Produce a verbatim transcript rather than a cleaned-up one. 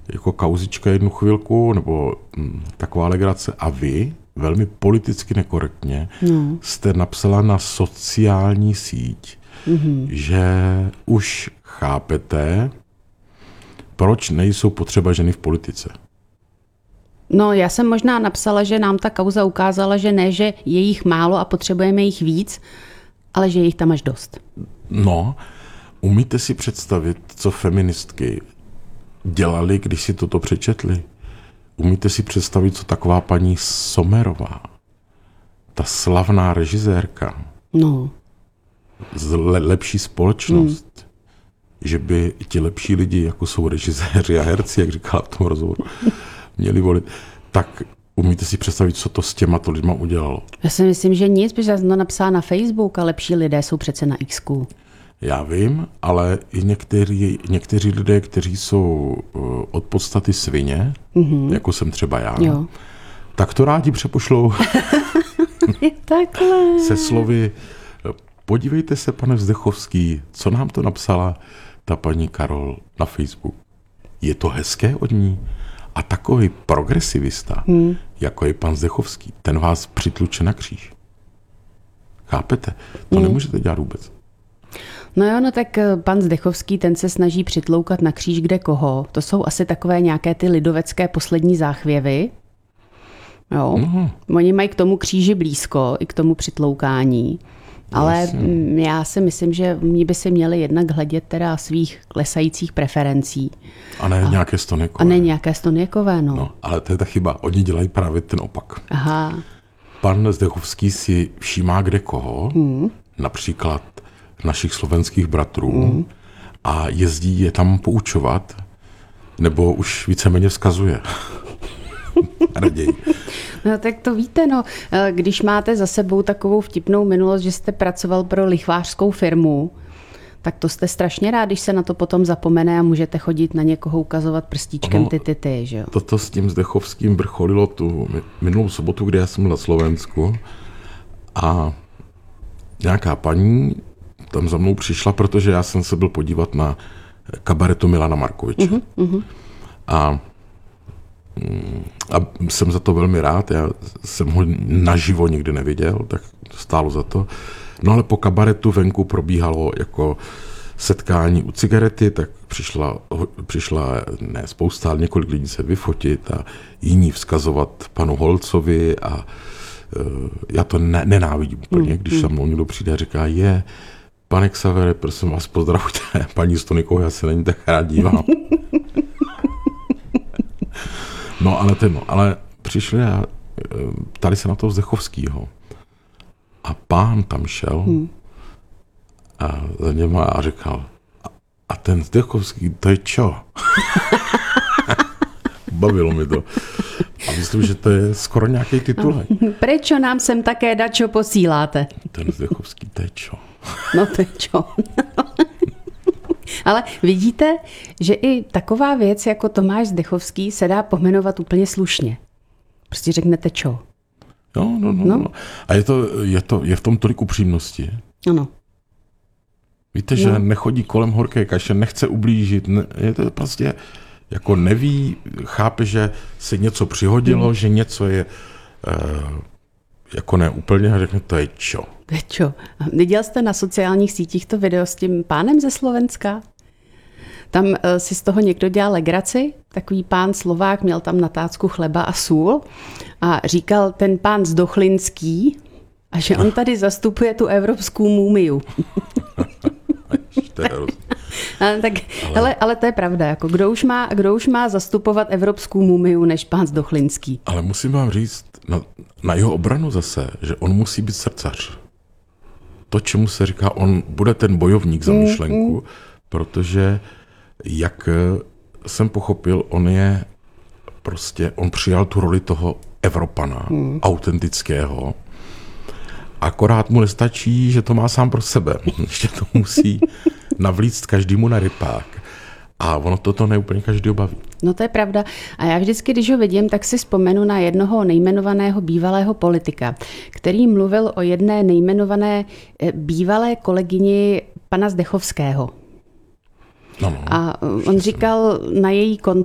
jako kauzička jednu chvilku, nebo hm, taková legrace. A vy, velmi politicky nekorektně, no. jste napsala na sociální síť, mm-hmm. že už chápete, proč nejsou potřeba ženy v politice. No, já jsem možná napsala, že nám ta kauza ukázala, že ne, že je jich málo a potřebujeme jich víc, ale že je jich tam až dost. No, umíte si představit, co feministky dělali, když si toto přečetli? Umíte si představit, co taková paní Sommerová, ta slavná režisérka, no. z le- lepší společnost, hmm. že by ti lepší lidi, jako jsou režiséři a herci, jak říkala v tom rozhovoru, měli volit, tak umíte si představit, co to s těma to lidma udělalo? Já si myslím, že nic, protože já jsem to napsala na Facebook a lepší lidé jsou přece na X-ku. Já vím, ale i někteří, někteří lidé, kteří jsou od podstaty svině, mm-hmm. jako jsem třeba já, jo. tak to rádi přepošlou takhle. se slovy podívejte se, pane Vzdechovský, co nám to napsala ta paní Karol na Facebook. Je to hezké od ní? A takový progresivista, hmm. jako je pan Zdechovský, ten vás přitluče na kříž. Chápete? To hmm. nemůžete dělat vůbec. No jo, no tak pan Zdechovský, ten se snaží přitloukat na kříž kde koho. To jsou asi takové nějaké ty lidovecké poslední záchvěvy. Jo. No. Oni mají k tomu kříži blízko, i k tomu přitloukání. Ale Jasně. já si myslím, že oni by si měli jednak hledět teda svých klesajících preferencí. A ne a, nějaké stoniekové. A ne nějaké stoniekové, no. no. Ale to je ta chyba. Oni dělají právě ten opak. Aha. Pan Zdechovský si všímá kde koho, hmm. například našich slovenských bratrů, hmm. a jezdí je tam poučovat, nebo už víceméně vzkazuje. Raději. No tak to víte, no, když máte za sebou takovou vtipnou minulost, že jste pracoval pro lichvářskou firmu, tak to jste strašně rád, když se na to potom zapomene a můžete chodit na někoho ukazovat prstíčkem no, ty, ty, ty, že jo? Toto s tím Zdechovským vrcholilo tu minulou sobotu, kdy já jsem na Slovensku a nějaká paní tam za mnou přišla, protože já jsem se byl podívat na kabaretu Milana Markoviče. Uh-huh, uh-huh. A A jsem za to velmi rád, já jsem ho naživo nikdy neviděl, tak stálo za to. No ale po kabaretu venku probíhalo jako setkání u cigarety, tak přišla, přišla ne spousta, ale několik lidí se vyfotit a jiní vzkazovat panu Holcovi a uh, já to ne, nenávidím úplně, mm, když mm. se mnou někdo přijde a říká, je, pane Xavere, prosím vás, pozdravujte paní Stonikovou, já se na ní tak rád dívám. No, ale ten, ale přišli a ptali se na toho Zdechovskýho. A pán tam šel hmm. a za něma a říkal, a, a ten Zdechovský, to je čo? Bavilo mi to. A myslím, že to je skoro nějaký titulek. Prečo nám sem také dačo posíláte? Ten Zdechovský, to je čo? No to je čo? Ale vidíte, že i taková věc jako Tomáš Zdechovský se dá pomenovat úplně slušně. Prostě řeknete čo. No, no, no. no. no. A je, to, je, to, je v tom tolik upřímnosti. Ano. Víte, že no. nechodí kolem horké kaše, nechce ublížit. Ne, je to prostě jako neví, chápe, že se něco přihodilo, hmm. že něco je uh, jako ne úplně a řekne, to je čo. To je čo. Viděl jste na sociálních sítích to video s tím pánem ze Slovenska? Tam uh, si z toho někdo dělal legraci, takový pán Slovák měl tam na tácku chleba a sůl a říkal ten pán Zdochlinský a že on tady zastupuje tu evropskou múmiu. ale, tak, ale... Hele, ale to je pravda, jako kdo už má, kdo už má zastupovat evropskou múmiu než pán Zdochlinský. Ale musím vám říct na, na jeho obranu zase, že on musí být srdcař. To, čemu se říká, on bude ten bojovník za myšlenku, mm, mm. protože jak jsem pochopil, on je prostě, on přijal tu roli toho Evropana, mm. autentického, akorát mu nestačí, že to má sám pro sebe, ještě to musí navlíct každému na rypák. A ono toto neúplně každý obaví. No to je pravda. A já vždycky, když ho vidím, tak si vzpomenu na jednoho nejmenovaného bývalého politika, který mluvil o jedné nejmenované bývalé kolegyni pana Zdechovského. No, no, a on říkal na její konto,